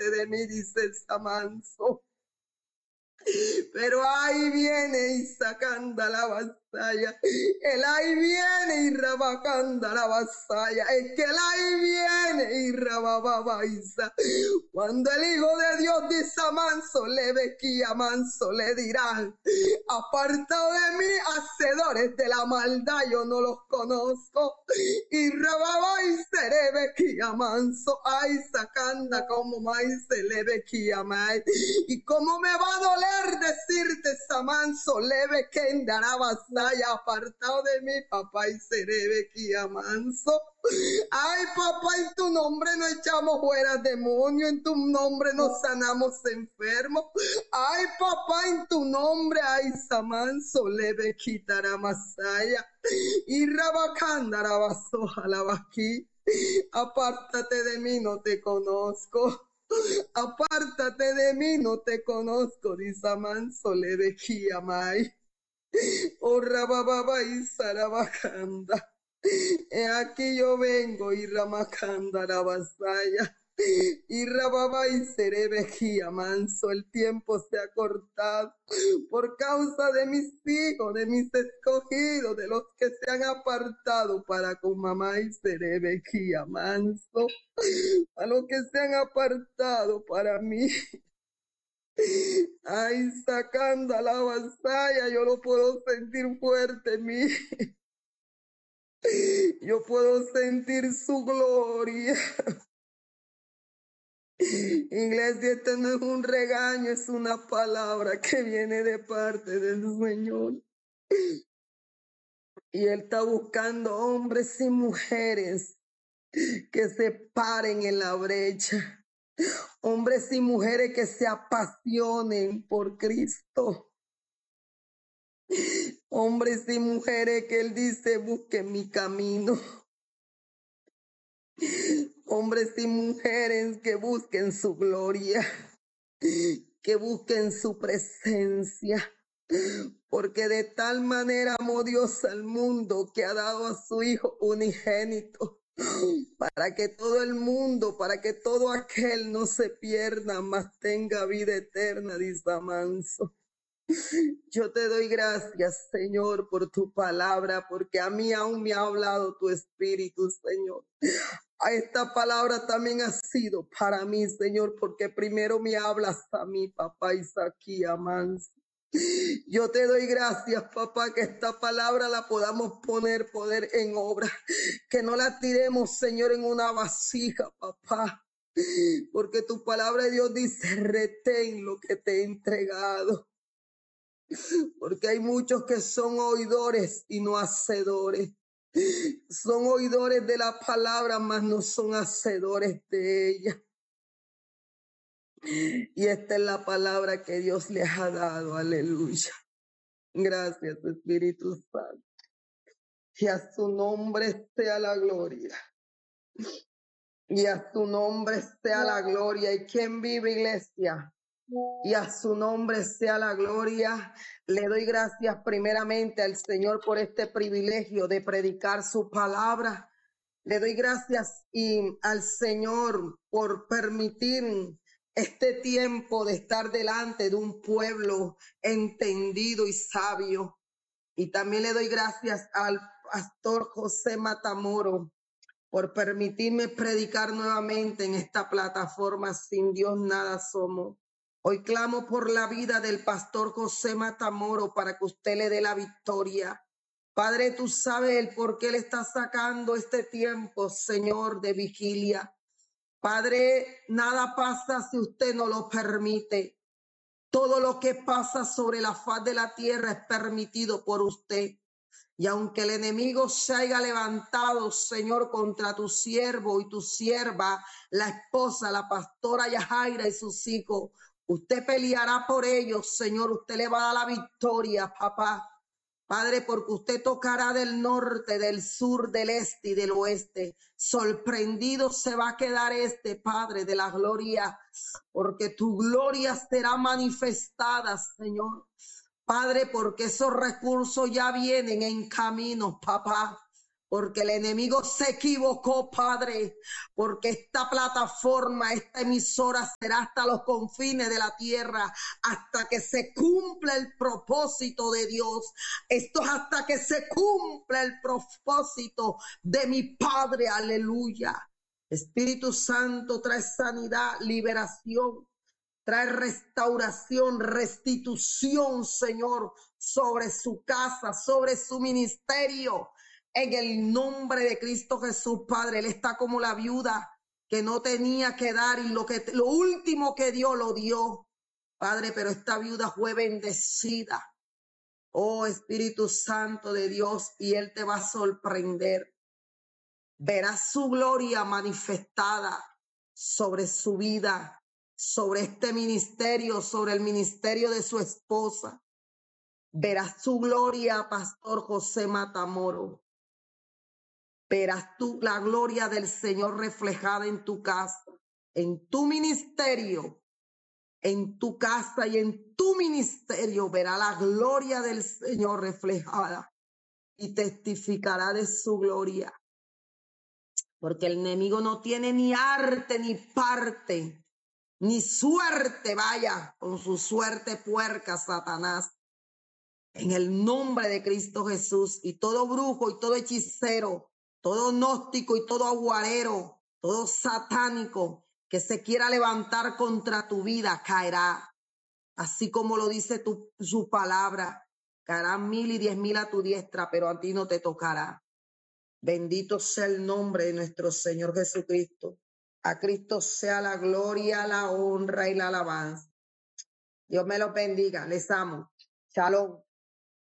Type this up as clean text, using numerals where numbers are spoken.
apártate de mí, dice el Samanso. Pero ahí viene y sacanda la vasalla. El ahí viene y rabacanda la vasalla. Es que el ahí viene y rabababaiza. Cuando el Hijo de Dios dice a Manso, le vequía Manso, le dirán: apartado de mí, hacedores de la maldad, yo no los conozco. Y rababay se le vequía Manso. Ay, sacanda como maíz se le vequía maíz. Y cómo me va a doler decirte, Samanso, leve que andará vasalla, apartado de mi papá y seré que manso. Ay, papá, en tu nombre no echamos fuera demonios, en tu nombre nos sanamos enfermos. Ay, papá, en tu nombre, ay, Samanso, leve quitará masaya. Y rabacandara vasoja la vaqui. Apártate de mí, no te conozco. Apártate de mí, no te conozco, dice Manso, le vejía mai. Oh, rabababa y sarabajanda. Aquí yo vengo y ramacanda la vasalla. Y rababa y seré vejía Manso, el tiempo se ha cortado por causa de mis hijos, de mis escogidos, de los que se han apartado para con mamá y seré vejía Manso. A los que se han apartado para mí. Ay, sacando a la vasalla, yo lo puedo sentir fuerte en mí. Yo puedo sentir su gloria. Iglesia, este no es un regaño, es una palabra que viene de parte del Señor. Y Él está buscando hombres y mujeres que se paren en la brecha. Hombres y mujeres que se apasionen por Cristo. Hombres y mujeres que Él dice, busquen mi camino. Hombres y mujeres que busquen su gloria, que busquen su presencia. Porque de tal manera amó Dios al mundo que ha dado a su Hijo unigénito, para que todo el mundo, para que todo aquel no se pierda, mas tenga vida eterna, dice Manso. Yo te doy gracias, Señor, por tu palabra, porque a mí aún me ha hablado tu Espíritu, Señor. Esta palabra también ha sido para mí, Señor, porque primero me hablas a mí, papá Isaquía Manso. Yo te doy gracias, papá, que esta palabra la podamos poder en obra, que no la tiremos, Señor, en una vasija, papá, porque tu palabra de Dios dice, retén lo que te he entregado. Porque hay muchos que son oidores y no hacedores. Son oidores de la palabra, mas no son hacedores de ella. Y esta es la palabra que Dios les ha dado. Aleluya. Gracias, Espíritu Santo. Y a su nombre sea la gloria. Y a su nombre sea la gloria. ¿Y quién vive, iglesia? Y a su nombre sea la gloria. Le doy gracias primeramente al Señor por este privilegio de predicar su palabra. Le doy gracias al Señor por permitir este tiempo de estar delante de un pueblo entendido y sabio. Y también le doy gracias al pastor José Matamoro por permitirme predicar nuevamente en esta plataforma. Sin Dios nada somos. Hoy clamo por la vida del pastor José Matamoro para que usted le dé la victoria. Padre, tú sabes el por qué le está sacando este tiempo, Señor, de vigilia. Padre, nada pasa si usted no lo permite. Todo lo que pasa sobre la faz de la tierra es permitido por usted. Y aunque el enemigo se haya levantado, Señor, contra tu siervo y tu sierva, la esposa, la pastora Yajaira y sus hijos, usted peleará por ellos, Señor. Usted le va a dar la victoria, papá. Padre, porque usted tocará del norte, del sur, del este y del oeste. Sorprendido se va a quedar este, Padre, de la gloria, porque tu gloria será manifestada, Señor. Padre, porque esos recursos ya vienen en camino, papá. porque el enemigo se equivocó, Padre, porque esta plataforma, esta emisora será hasta los confines de la tierra, hasta que se cumpla el propósito de Dios. Esto es hasta que se cumpla el propósito de mi Padre, aleluya. Espíritu Santo, trae sanidad, liberación, trae restauración, restitución, Señor, sobre su casa, sobre su ministerio. En el nombre de Cristo Jesús, Padre, Él está como la viuda que no tenía que dar y lo último que dio, lo dio. Padre, pero esta viuda fue bendecida. Oh Espíritu Santo de Dios, y Él te va a sorprender. Verás su gloria manifestada sobre su vida, sobre este ministerio, sobre el ministerio de su esposa. Verás su gloria, Pastor José Matamoro. Verás tú la gloria del Señor reflejada en tu casa, en tu ministerio, en tu casa y en tu ministerio. Verá la gloria del Señor reflejada y testificará de su gloria. Porque el enemigo no tiene ni arte ni parte, ni suerte, vaya, con su suerte puerca, Satanás. En el nombre de Cristo Jesús, y todo brujo y todo hechicero, todo gnóstico y todo aguarero, todo satánico que se quiera levantar contra tu vida, caerá. Así como lo dice su palabra, caerán 1000 y 10,000 a tu diestra, pero a ti no te tocará. Bendito sea el nombre de nuestro Señor Jesucristo. A Cristo sea la gloria, la honra y la alabanza. Dios me lo bendiga. Les amo. Shalom.